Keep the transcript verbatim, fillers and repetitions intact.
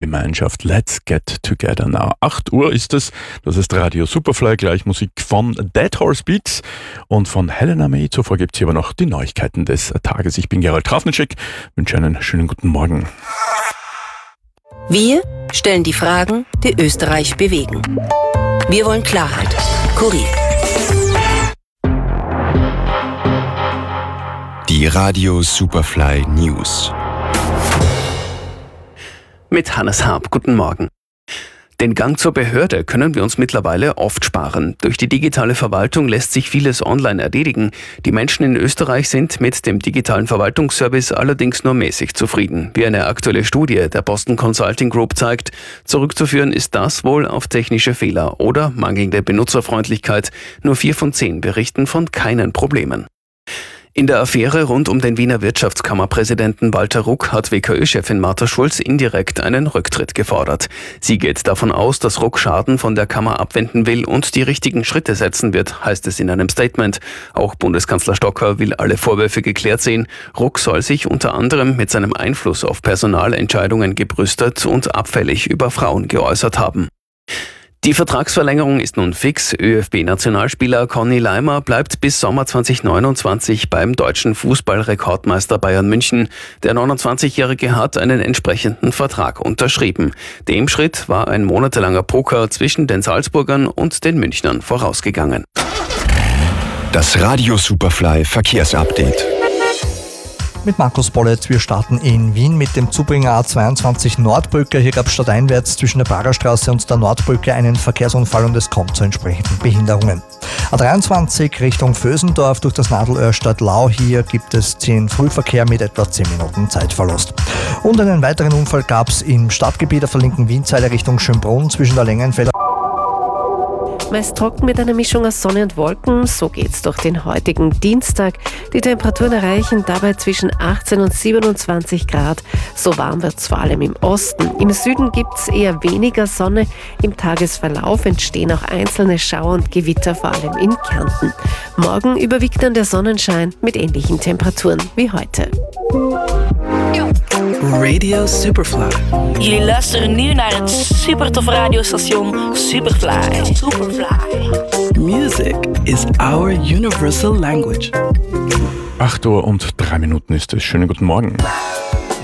Gemeinschaft. Let's get together now. acht Uhr ist es. Das ist Radio Superfly. Gleich Musik von Dead Horse Beats und von Helena May. Zuvor gibt es hier aber noch die Neuigkeiten des Tages. Ich bin Gerald Trafnitschek. Wünsche einen schönen guten Morgen. Wir stellen die Fragen, die Österreich bewegen. Wir wollen Klarheit. Kurier. Die Radio Superfly News. Mit Hannes Harp. Guten Morgen. Den Gang zur Behörde können wir uns mittlerweile oft sparen. Durch die digitale Verwaltung lässt sich vieles online erledigen. Die Menschen in Österreich sind mit dem digitalen Verwaltungsservice allerdings nur mäßig zufrieden. Wie eine aktuelle Studie der Boston Consulting Group zeigt, zurückzuführen ist das wohl auf technische Fehler oder mangelnde Benutzerfreundlichkeit. Nur vier von zehn berichten von keinen Problemen. In der Affäre rund um den Wiener Wirtschaftskammerpräsidenten Walter Ruck hat W K Ö-Chefin Martha Schulz indirekt einen Rücktritt gefordert. Sie geht davon aus, dass Ruck Schaden von der Kammer abwenden will und die richtigen Schritte setzen wird, heißt es in einem Statement. Auch Bundeskanzler Stocker will alle Vorwürfe geklärt sehen. Ruck soll sich unter anderem mit seinem Einfluss auf Personalentscheidungen gebrüstet und abfällig über Frauen geäußert haben. Die Vertragsverlängerung ist nun fix. ÖFB-Nationalspieler Conny Leimer bleibt bis Sommer zwanzig neunundzwanzig beim deutschen Fußballrekordmeister Bayern München. Der neunundzwanzigjährige hat einen entsprechenden Vertrag unterschrieben. Dem Schritt war ein monatelanger Poker zwischen den Salzburgern und den Münchnern vorausgegangen. Das Radio Superfly Verkehrsupdate. Mit Markus Bollett. Wir starten in Wien mit dem Zubringer A zweiundzwanzig Nordbrücke. Hier gab es stadteinwärts zwischen der Barerstraße und der Nordbrücke einen Verkehrsunfall und es kommt zu entsprechenden Behinderungen. A dreiundzwanzig Richtung Vösendorf durch das Nadelöhr Stadtlau. Hier gibt es zehn Frühverkehr mit etwa zehn Minuten Zeitverlust. Und einen weiteren Unfall gab es im Stadtgebiet der verlinkten Wienzeile Richtung Schönbrunn zwischen der Längenfelder. Meist trocken mit einer Mischung aus Sonne und Wolken, so geht's durch den heutigen Dienstag. Die Temperaturen erreichen dabei zwischen achtzehn und siebenundzwanzig Grad. So warm wird's vor allem im Osten. Im Süden gibt's eher weniger Sonne. Im Tagesverlauf entstehen auch einzelne Schauer und Gewitter, vor allem in Kärnten. Morgen überwiegt dann der Sonnenschein mit ähnlichen Temperaturen wie heute. Radio Superfly. Jullie luisteren nu naar het supertoffe radiostation Superfly. Superfly. Music is our universal language. acht Uhr und drei Minuten ist es. Schönen guten Morgen.